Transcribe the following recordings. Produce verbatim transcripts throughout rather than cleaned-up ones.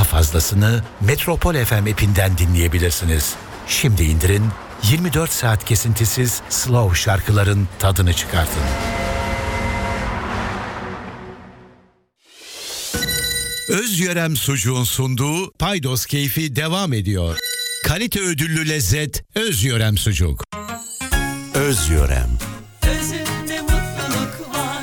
fazlasını Metropol F M app'inden dinleyebilirsiniz. Şimdi indirin, yirmi dört saat kesintisiz slow şarkıların tadını çıkartın. Özyörem Sucuğun sunduğu Paydos Keyfi devam ediyor. Kalite ödüllü lezzet Özyörem Sucuk. Özyörem. Özünde mutluluk var.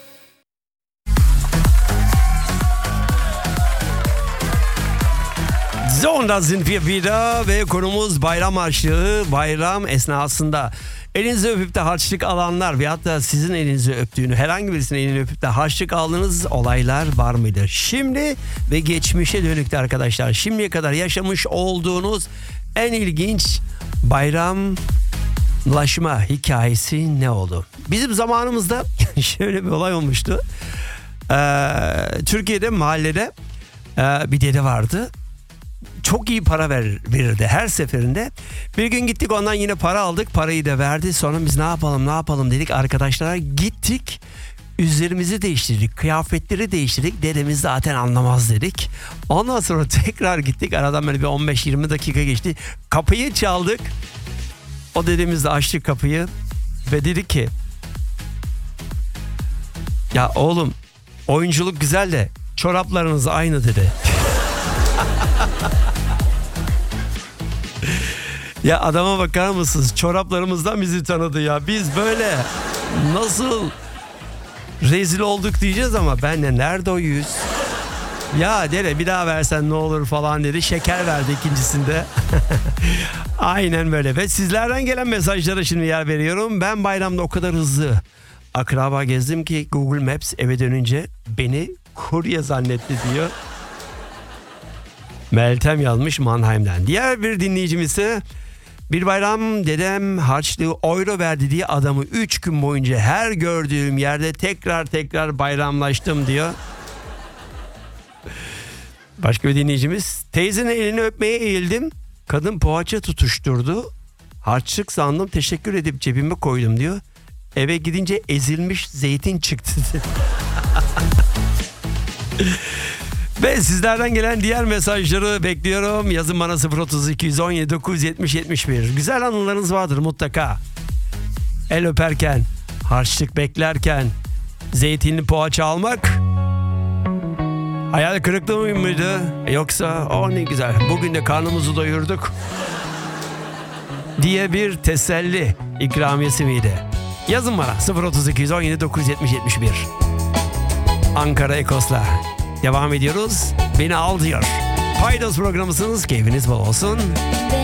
Zonda sind wir wieder ve konumuz bayram harçlığı. Bayram esnasında elinizi öpüp de harçlık alanlar ve hatta sizin elinizi öptüğünü, herhangi birisinin elini öpüp de harçlık aldığınız olaylar var mıdır? Şimdi ve geçmişe dönükte arkadaşlar, şimdiye kadar yaşamış olduğunuz en ilginç bayramlaşma hikayesi ne oldu? Bizim zamanımızda şöyle bir olay olmuştu. Ee, Türkiye'de mahallede e, bir dede vardı. Çok iyi para ver, verirdi her seferinde. Bir gün gittik, ondan yine para aldık. Parayı da verdi. Sonra biz ne yapalım ne yapalım dedik. Arkadaşlara gittik. Üzerimizi değiştirdik. Kıyafetleri değiştirdik. Dedemiz zaten anlamaz dedik. Ondan sonra tekrar gittik. Aradan böyle bir on beş yirmi dakika geçti. Kapıyı çaldık. O dedemiz de açtı kapıyı. Ve dedi ki, ya oğlum oyunculuk güzel de çoraplarınız aynı dedi. Ya adama bakar mısınız? Çoraplarımızdan bizi tanıdı ya. Biz böyle nasıl rezil olduk diyeceğiz ama ben de nerede o yüz? Ya dede bir daha versen ne olur falan dedi. Şeker verdi ikincisinde. Aynen böyle. Ve sizlerden gelen mesajlara şimdi yer veriyorum. Ben bayramda o kadar hızlı akraba gezdim ki Google Maps eve dönünce beni kurye zannetti diyor. Meltem yazmış Mannheim'den. Diğer bir dinleyicimiz ise bir bayram dedem harçlığı euro verdi diye adamı üç gün boyunca her gördüğüm yerde tekrar tekrar bayramlaştım diyor. Başka bir dinleyicimiz, teyzenin elini öpmeye eğildim. Kadın poğaça tutuşturdu. Harçlık sandım, teşekkür edip cebime koydum diyor. Eve gidince ezilmiş zeytin çıktı. Ve sizlerden gelen diğer mesajları bekliyorum. Yazın bana sıfır otuz iki on yedi dokuz yetmiş yetmiş bir. Güzel anılarınız vardır mutlaka. El öperken, harçlık beklerken, zeytinli poğaça almak hayal kırıklığı mıydı? Yoksa o ne güzel, bugün de karnımızı doyurduk diye bir teselli ikramiyesi miydi? Yazın bana sıfır otuz iki on yedi dokuz yetmiş yetmiş bir. Ankara Ekos'la devam ediyoruz. Beni al diyor. Paydos programısınız. Keyfiniz bol olsun.